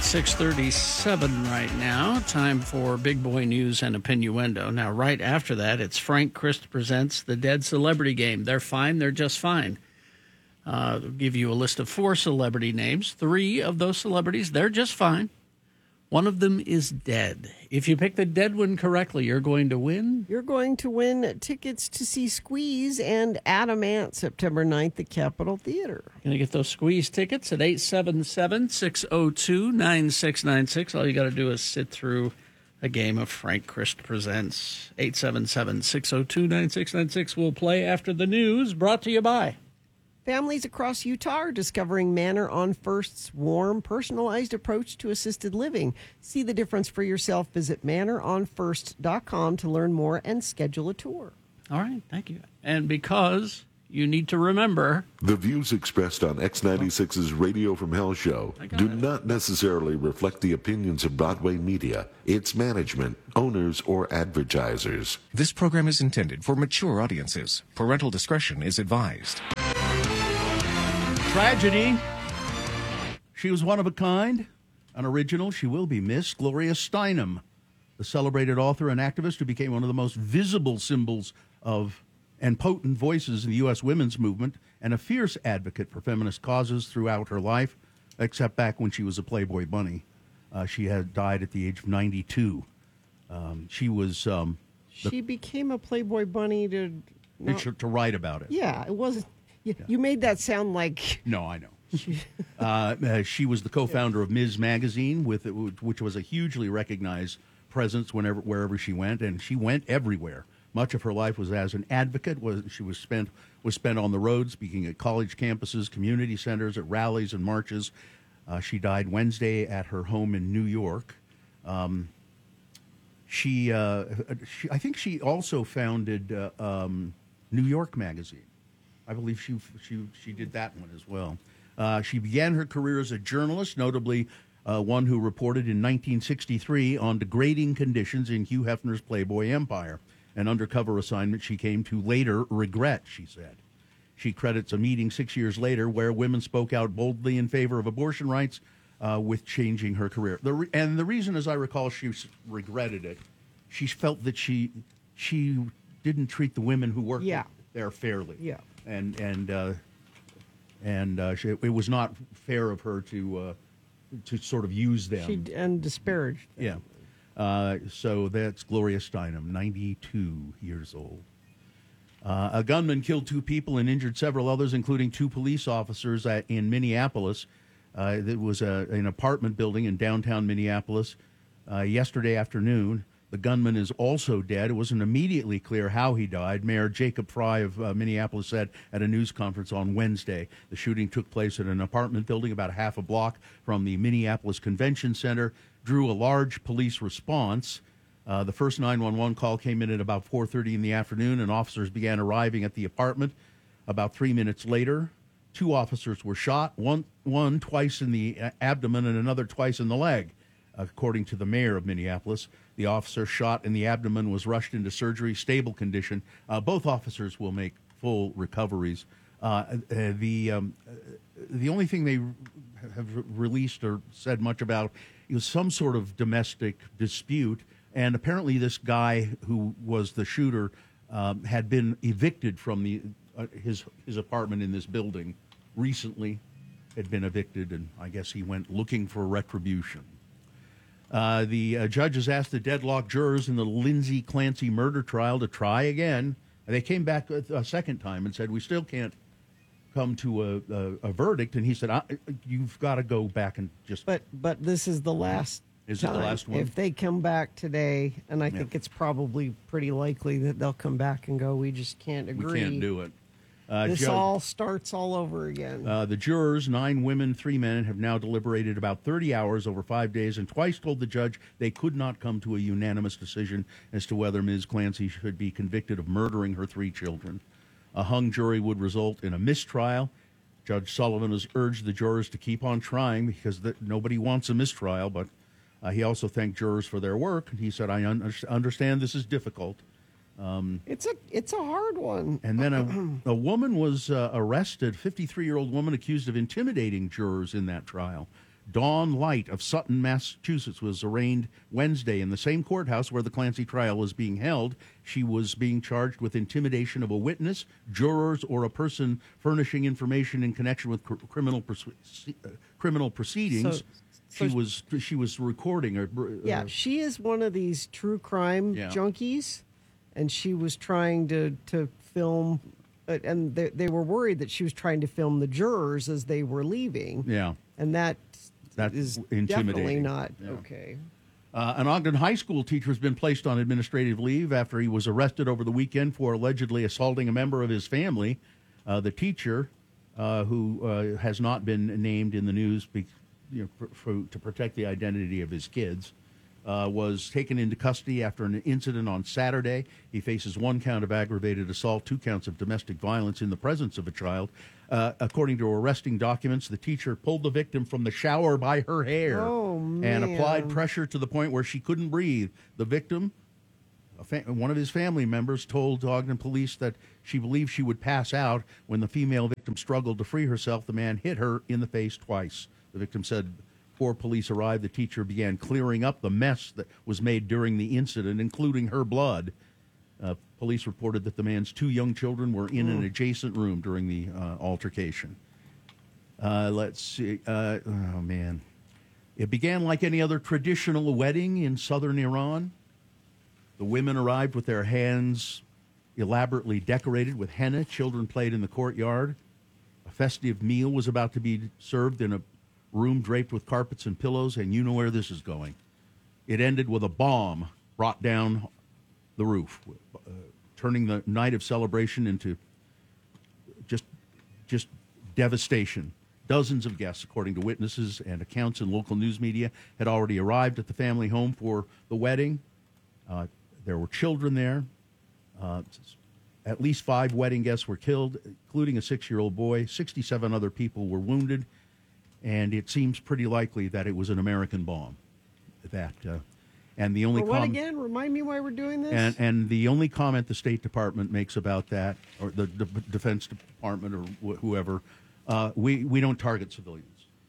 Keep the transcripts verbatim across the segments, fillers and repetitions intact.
six thirty-seven right now. Time for Big Boy News and Opinioendo. Now, right after that, it's Frank Christ presents the Dead Celebrity Game. They're fine. They're just fine. Uh, I'll give you a list of four celebrity names. Three of those celebrities, they're just fine. One of them is dead. If you pick the dead one correctly, you're going to win. You're going to win tickets to see Squeeze and Adam Ant September ninth at Capitol Theater. Going to get those Squeeze tickets at eight seven seven, six oh two, nine six nine six. All you got to do is sit through a game of Frank Christ Presents. eight seven seven, six oh two, nine six nine six will play after the news, brought to you by... Families across Utah are discovering Manor on First's warm, personalized approach to assisted living. See the difference for yourself. Visit manor on first dot com to learn more and schedule a tour. All right, thank you. And because you need to remember... The views expressed on X ninety-six's Radio from Hell show do it. not necessarily reflect the opinions of Broadway Media, its management, owners, or advertisers. This program is intended for mature audiences. Parental discretion is advised. Tragedy. She was one of a kind, an original. She will be missed. Gloria Steinem, the celebrated author and activist who became one of the most visible symbols of and potent voices in the U S women's movement and a fierce advocate for feminist causes throughout her life, except back when she was a Playboy bunny. Uh, she had died at the age of ninety-two. Um, she was... Um, the, she became a Playboy bunny to... Not, to write about it. Yeah, it wasn't... You, you made that sound like... No, I know. uh, uh, she was the co-founder of Miz Magazine, with which was a hugely recognized presence whenever wherever she went, and she went everywhere. Much of her life was as an advocate. Was she was spent was spent on the road, speaking at college campuses, community centers, at rallies and marches. Uh, she died Wednesday at her home in New York. Um, she, uh, she, I think, she also founded uh, um, New York Magazine. I believe she she she did that one as well. Uh, she began her career as a journalist, notably uh, one who reported in nineteen sixty-three on degrading conditions in Hugh Hefner's Playboy empire, an undercover assignment she came to later regret, she said. She credits a meeting six years later where women spoke out boldly in favor of abortion rights uh, with changing her career. The re- and the reason, as I recall, she regretted it, she felt that she she didn't treat the women who worked yeah. there fairly. Yeah. And and uh, and uh, she, it was not fair of her to uh, to sort of use them. She and disparaged them. Yeah. Uh, so that's Gloria Steinem, ninety-two years old. Uh, a gunman killed two people and injured several others, including two police officers at, in Minneapolis. Uh, it was a, an apartment building in downtown Minneapolis uh, yesterday afternoon. The gunman is also dead. It wasn't immediately clear how he died. Mayor Jacob Fry of uh, Minneapolis said at a news conference on Wednesday. The shooting took place at an apartment building about a half a block from the Minneapolis Convention Center, drew a large police response. Uh, the first nine one one call came in at about four thirty in the afternoon, and officers began arriving at the apartment. About three minutes later, two officers were shot, one, one twice in the abdomen and another twice in the leg. According to the mayor of Minneapolis, the officer shot in the abdomen was rushed into surgery, stable condition. Uh, both officers will make full recoveries. Uh, uh, the um, uh, the only thing they have released or said much about is some sort of domestic dispute, and apparently this guy who was the shooter um, had been evicted from the uh, his his apartment in this building recently. Had been evicted, and I guess he went looking for retribution. Uh, the uh, judges asked the deadlocked jurors in the Lindsay Clancy murder trial to try again. They came back a, a second time and said, we still can't come to a, a, a verdict. And he said, I, you've got to go back and just... But but this is the last Is time. it the last one? If they come back today, and I Yeah. think it's probably pretty likely that they'll come back and go, we just can't agree. We can't do it. Uh, this judge, all starts all over again. Uh, the jurors, nine women, three men, have now deliberated about thirty hours over five days and twice told the judge they could not come to a unanimous decision as to whether Miz Clancy should be convicted of murdering her three children. A hung jury would result in a mistrial. Judge Sullivan has urged the jurors to keep on trying because the, nobody wants a mistrial, but uh, he also thanked jurors for their work. He said, I un- understand this is difficult. Um, it's a it's a hard one. And then a, a woman was uh, arrested, fifty-three-year-old woman accused of intimidating jurors in that trial. Dawn Light of Sutton, Massachusetts, was arraigned Wednesday in the same courthouse where the Clancy trial is being held. She was being charged with intimidation of a witness, jurors, or a person furnishing information in connection with cr- criminal pers- uh, criminal proceedings. So- she so- was she was recording. Or, uh, Yeah, she is one of these true crime Yeah. junkies, and she was trying to to film, uh, and they, they were worried that she was trying to film the jurors as they were leaving. yeah. And that That's is intimidating. definitely not Yeah. okay. Uh, an Ogden High School teacher has been placed on administrative leave after he was arrested over the weekend for allegedly assaulting a member of his family. Uh, the teacher, uh, who uh, has not been named in the news be, you know, for, for, to protect the identity of his kids, uh, was taken into custody after an incident on Saturday. He faces one count of aggravated assault, two counts of domestic violence in the presence of a child. Uh, according to arresting documents, the teacher pulled the victim from the shower by her hair Oh, and applied man. pressure to the point where she couldn't breathe. The victim, a fa- one of his family members, told Ogden police that she believed she would pass out. When the female victim struggled to free herself, the man hit her in the face twice. The victim said before police arrived, the teacher began clearing up the mess that was made during the incident, including her blood. Uh, police reported that the man's two young children were in an adjacent room during the uh, altercation. Uh, let's see. Uh, oh, man. It began like any other traditional wedding in southern Iran. The women arrived with their hands elaborately decorated with henna. Children played in the courtyard. A festive meal was about to be served in a room draped with carpets and pillows, and you know where this is going. It ended with a bomb brought down the roof, uh, turning the night of celebration into just just devastation. Dozens of guests, according to witnesses and accounts in local news media, had already arrived at the family home for the wedding. Uh, there were children there. Uh, at least five wedding guests were killed, including a six-year-old boy. sixty-seven other people were wounded, and it seems pretty likely that it was an American bomb. That uh, and the only For what com- again? Remind me why we're doing this? and and the only comment the State Department makes about that, or the, the Defense Department, or wh- whoever, uh, we we don't target civilians.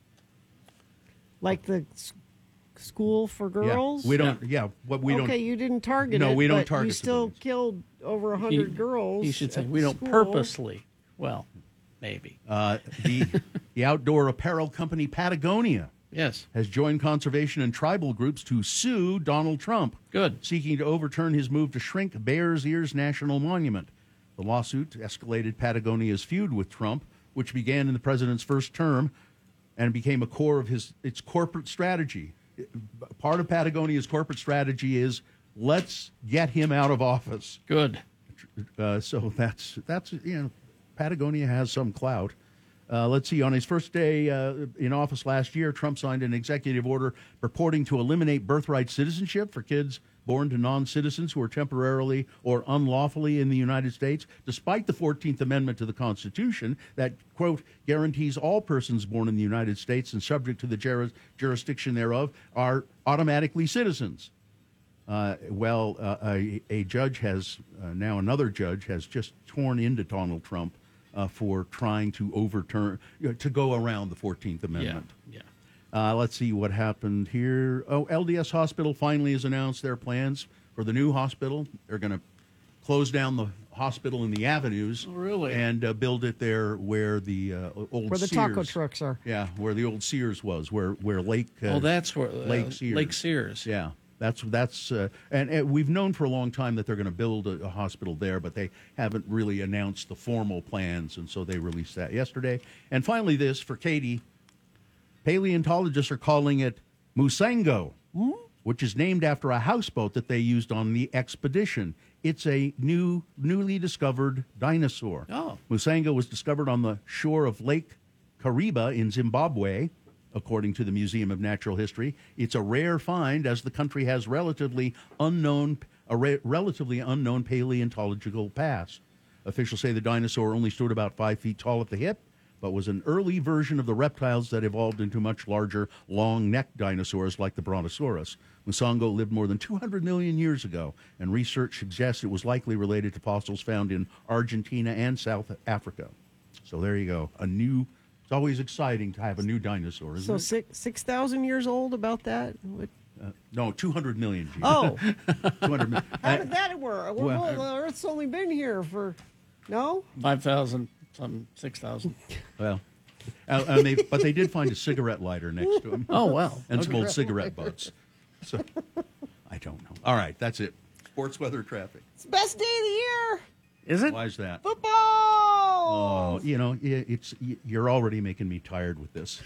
like the s- school for girls? Yeah, we don't. Yeah, what we okay, don't. you didn't target No, it. we don't but target You still civilians. killed over a He- hundred girls. He should say at we don't school. purposely. Well, maybe. Uh, the the outdoor apparel company Patagonia Yes. has joined conservation and tribal groups to sue Donald Trump, Good. seeking to overturn his move to shrink Bears Ears National Monument. The lawsuit escalated Patagonia's feud with Trump, which began in the president's first term and became a core of his its corporate strategy. Part of Patagonia's corporate strategy is let's get him out of office. Good. Uh, so that's that's you know, Patagonia has some clout. Uh, let's see. On his first day uh, in office last year, Trump signed an executive order purporting to eliminate birthright citizenship for kids born to non-citizens who are temporarily or unlawfully in the United States, despite the fourteenth Amendment to the Constitution that, quote, guarantees all persons born in the United States and subject to the juris- jurisdiction thereof are automatically citizens. Uh, well, uh, a, a judge has, uh, now another judge has just torn into Donald Trump uh, for trying to overturn, you know, to go around the fourteenth Yeah. Amendment. Yeah. Uh, let's see what happened here. Oh, L D S Hospital finally has announced their plans for the new hospital. They're going to close down the hospital in the avenues. Oh, really? And uh, build it there where the uh, old Where the taco Sears- trucks are. Yeah, where the old Sears was, where where Lake. Uh, Oh, that's where uh, Lake Sears. Lake Sears. Yeah, that's that's uh, and, and we've known for a long time that they're going to build a, a hospital there, but they haven't really announced the formal plans, and so they released that yesterday. And finally, this for Katie, paleontologists are calling it Musango, which is named after a houseboat that they used on the expedition. It's a new, newly discovered dinosaur. Oh. Musango was discovered on the shore of Lake Kariba in Zimbabwe, according to the Museum of Natural History. It's a rare find, as the country has relatively unknown, a re- relatively unknown paleontological past. Officials say the dinosaur only stood about five feet tall at the hip, but was an early version of the reptiles that evolved into much larger, long-necked dinosaurs like the Brontosaurus. Musango lived more than two hundred million years ago, and research suggests it was likely related to fossils found in Argentina and South Africa. So there you go, a new It's always exciting to have a new dinosaur, isn't So it? six six thousand years old. About that. What? Uh, no, two hundred million. Gene. Oh, two hundred million. how did that work? Well, well, the Earth's only been here for no. five thousand, some six thousand. Well, uh, and they, but they did find a cigarette lighter next to him. Oh, well. And some Okay. old cigarette butts. So, I don't know. All right, that's it. Sports, weather, traffic. It's the best day of the year. Is it? Why is that? Football. Oh, you know, i- it's you're already making me tired with this.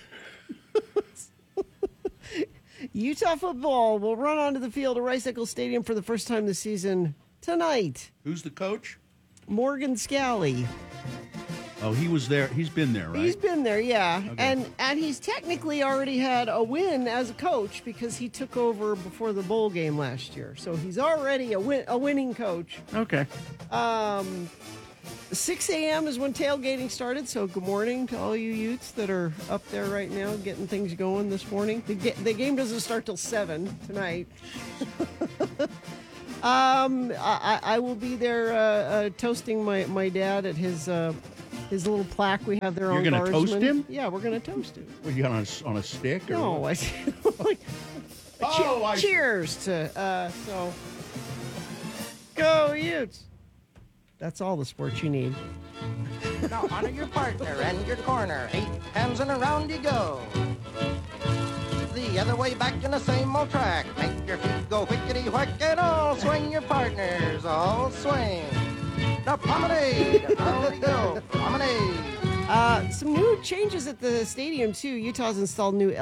Utah football will run onto the field at Rice Eccles Stadium for the first time this season tonight. Who's the coach? Morgan Scally. Oh, he was there. He's been there, right? He's been there, yeah. Okay. And and he's technically already had a win as a coach because he took over before the bowl game last year. So he's already a win, a winning coach. Okay. Um, six a.m. is when tailgating started, so good morning to all you Utes that are up there right now getting things going this morning. The, ga- the game doesn't start till seven tonight. um, I, I will be there uh, uh, toasting my, my dad at his uh, his little plaque we have there You're on gonna toast Guardsman. him? Yeah, we're going to toast him. What, you got on a, on a stick? Or No, what? I like, Oh, I see. cheers to uh, so go Utes. That's all the sports you need. Now honor your partner and your corner. Eight hands and around you go. The other way back in the same old track. Make your feet go whickety whack and all swing your partners. All swing. Now promenade. There you go. Promenade. Uh, some new changes at the stadium too. Utah's installed new